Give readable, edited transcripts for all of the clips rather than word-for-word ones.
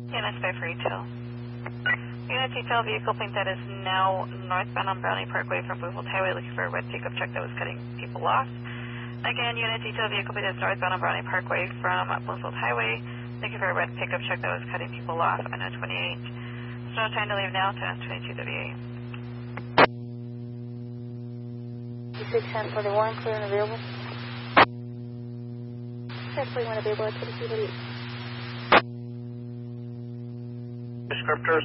Unit 5 retail. Unit detail vehicle plate that is now northbound on Brownie Parkway from Bloomfield Highway looking for a red pickup truck that was cutting people off. Again, unit detail vehicle plate that's northbound on Brownie Parkway from Bloomfield Highway looking for a red pickup truck that was cutting people off on 28. There's no time to leave now to 2238. 641, clear and available. 641 available at 2238. Descriptors.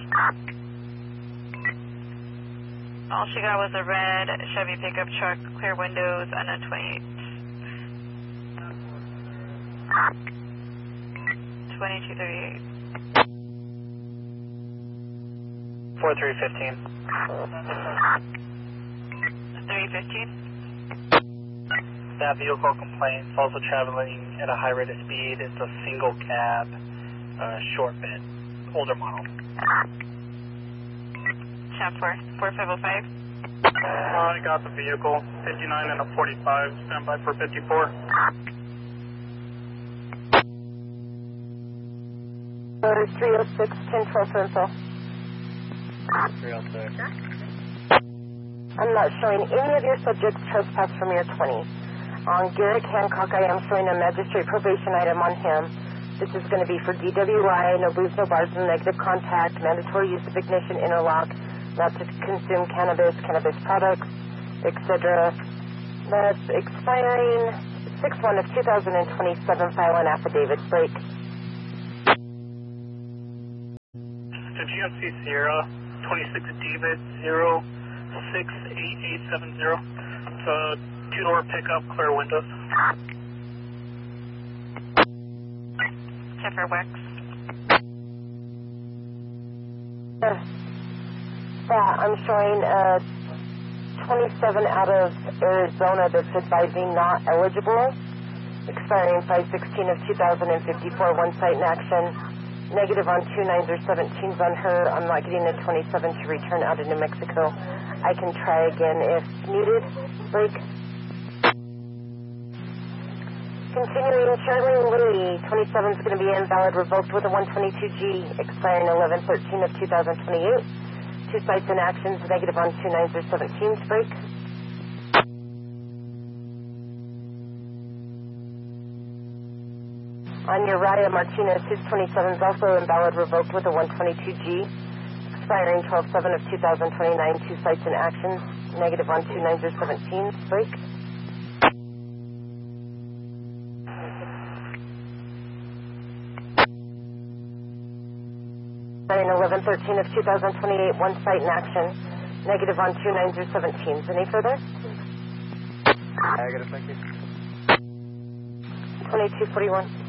All she got was a red Chevy pickup truck, clear windows, and a 28. 2238. 4315. 315. That vehicle complains also traveling at a high rate of speed. It's a single cab, short bed, older model. Shop 4, 4505. I got the vehicle, 59 and a 45, stand by for 54. 306, 1012 for info. 306. I'm not showing any of your subjects trespass from your 20. On Garrick Hancock, I am showing a magistrate probation item on him. This is going to be for DWI, no booze, no bars, no negative contact, mandatory use of ignition interlock, not to consume cannabis, cannabis products, etc. That's expiring 6/1 of 2027. File an affidavit. Break. To GMC Sierra, 26 David 068870. It's a two-door pickup, clear windows. Check for Wex. I'm showing 27 out of Arizona that's advising not eligible. Expiring 5/16 of 2054. One site in action. Negative on 2 9s or 17s on her. I'm not getting a 27 to return out of New Mexico. I can try again if needed. Break. Continuing, Charlene Lee, 27 is going to be invalid, revoked with a 122G, expiring 11/13 of 2028. Two sites in actions, negative on 2 9s or 17s. Break. On Uriah Martinez, his 27 is also invalid, revoked with a 122G, expiring 12/7 of 2029. Two sites in actions, negative on 2 9s or 17s. Break. Expiring 11/13 of 2028. One site in action, negative on 2 9s or 17s. Any further? I got it, thank you. 2241.